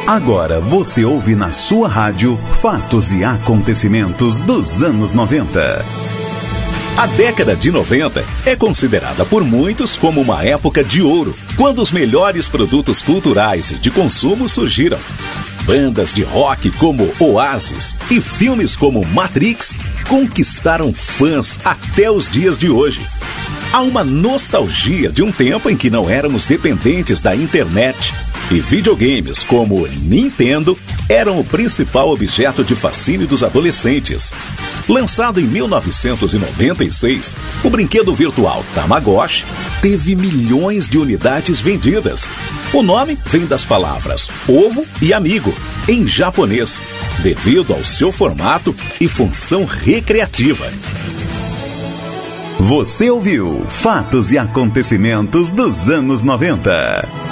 Agora você ouve na sua rádio fatos e acontecimentos dos anos 90. A década de 90 é considerada por muitos como uma época de ouro, quando os melhores produtos culturais e de consumo surgiram. Bandas de rock como Oasis e filmes como Matrix conquistaram fãs até os dias de hoje. Há uma nostalgia de um tempo em que não éramos dependentes da internet e videogames como Nintendo eram o principal objeto de fascínio dos adolescentes. Lançado em 1996, o brinquedo virtual Tamagotchi teve milhões de unidades vendidas. O nome vem das palavras ovo e amigo, em japonês, devido ao seu formato e função recreativa. Você ouviu Fatos e Acontecimentos dos anos 90.